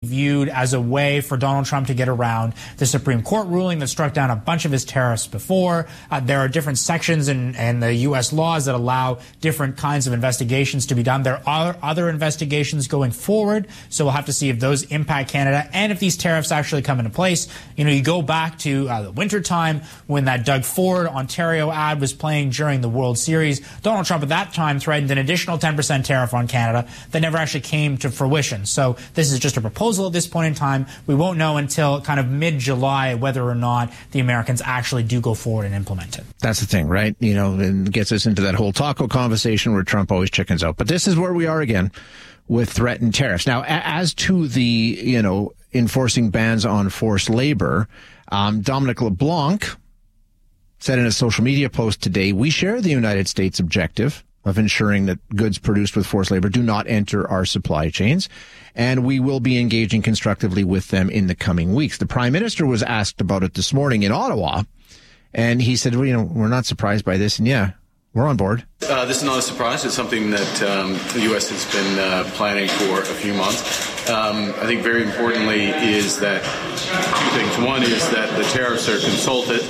viewed as a way for Donald Trump to get around the Supreme Court ruling that struck down a bunch of his tariffs before. There are different sections in the U.S. laws that allow different kinds of investigations to be done. There are other investigations going forward, so we'll have to see if those impact Canada and if these tariffs actually come into place. You know, you go back to the wintertime when that Doug Ford Ontario ad was playing during the World Series. Donald Trump at that time threatened an additional 10% tariff on Canada that never actually came to fruition. So this is just a proposal at this point in time. We won't know until kind of mid-July whether or not the Americans actually do go forward and implement it. That's the thing, right? You know, and gets us into that whole taco conversation where Trump always chickens out. But this is where we are again with threatened tariffs. Now, as to the, you know, enforcing bans on forced labor, Dominic LeBlanc said in a social media post today, we share the United States objective of ensuring that goods produced with forced labor do not enter our supply chains, and we will be engaging constructively with them in the coming weeks. The Prime Minister was asked about it this morning in Ottawa, and he said, well, you know, we're not surprised by this, and yeah, we're on board. This is not a surprise. It's something that the U.S. has been planning for a few months. I think very importantly is that two things. One is that the tariffs are consulted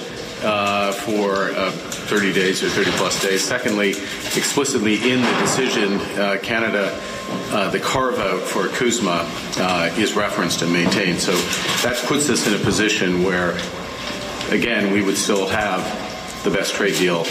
for 30 days or 30-plus days. Secondly, explicitly in the decision, Canada, the carve-out for CUSMA is referenced and maintained. So that puts us in a position where, again, we would still have the best trade deal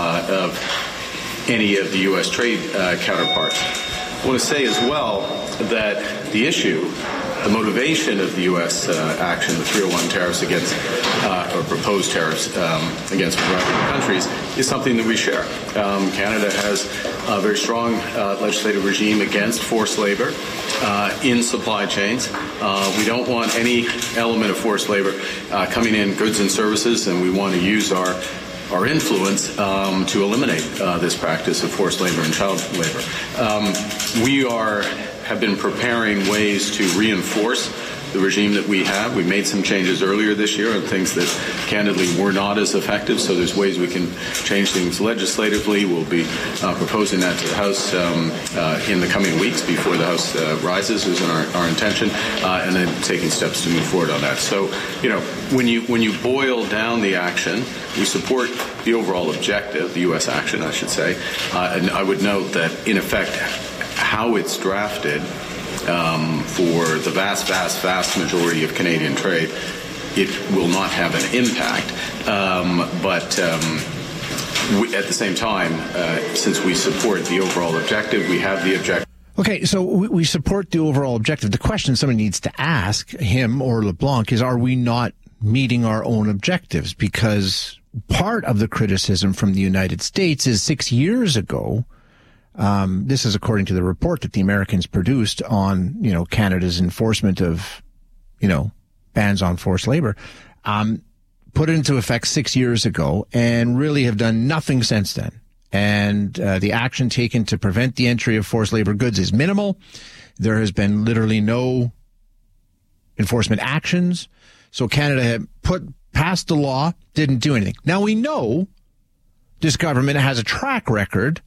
of any of the U.S. trade counterparts. I want to say as well that the issue, the motivation of the U.S. action, the 301 tariffs against, or proposed tariffs against countries, is something that we share. Canada has a very strong legislative regime against forced labor in supply chains. We don't want any element of forced labor coming in goods and services, and we want to use our influence to eliminate this practice of forced labor and child labor. We have been preparing ways to reinforce the regime that we have. We made some changes earlier this year on things that candidly were not as effective, so there's ways we can change things legislatively. We'll be proposing that to the House in the coming weeks before the House rises, is our intention, and then taking steps to move forward on that. So, you know, when you boil down the action, we support the overall objective, the U.S. action, I should say, and I would note that, in effect, how it's drafted for the vast majority of Canadian trade, it will not have an impact. But at the same time, since we support the overall objective, we have the objective. Okay, so we support the overall objective. The question somebody needs to ask him or LeBlanc is, are we not meeting our own objectives? Because part of the criticism from the United States is 6 years ago, this is according to the report that the Americans produced on, you know, Canada's enforcement of, you know, bans on forced labor, put it into effect 6 years ago and really have done nothing since then. And the action taken to prevent the entry of forced labor goods is minimal. There has been literally no enforcement actions. So Canada had passed the law, didn't do anything. Now we know this government has a track record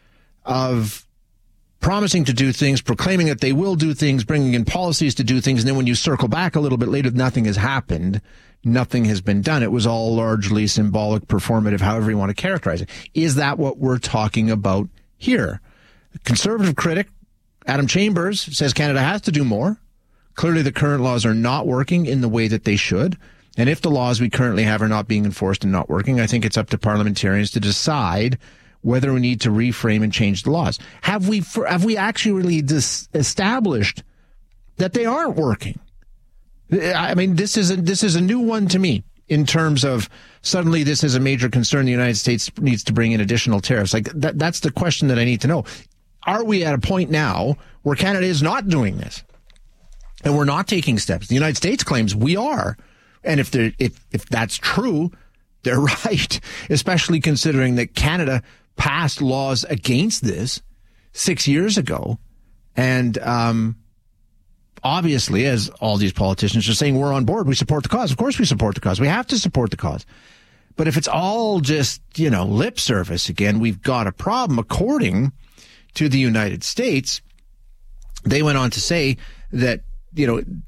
of promising to do things, proclaiming that they will do things, bringing in policies to do things, and then when you circle back a little bit later, nothing has happened. Nothing has been done. It was all largely symbolic, performative, however you want to characterize it. Is that what we're talking about here? Conservative critic Adam Chambers says Canada has to do more. Clearly, the current laws are not working in the way that they should. And if the laws we currently have are not being enforced and not working, I think it's up to parliamentarians to decide whether we need to reframe and change the laws. Have we actually really established that they aren't working? I mean, this is a new one to me in terms of suddenly this is a major concern. The United States needs to bring in additional tariffs. Like that's the question that I need to know. Are we at a point now where Canada is not doing this and we're not taking steps? The United States claims we are. And if that's true, they're right, especially considering that Canada passed laws against this 6 years ago. And obviously, as all these politicians are saying, we're on board. We support the cause. Of course we support the cause. We have to support the cause. But if it's all just, you know, lip service again, we've got a problem. According to the United States, they went on to say that, you know,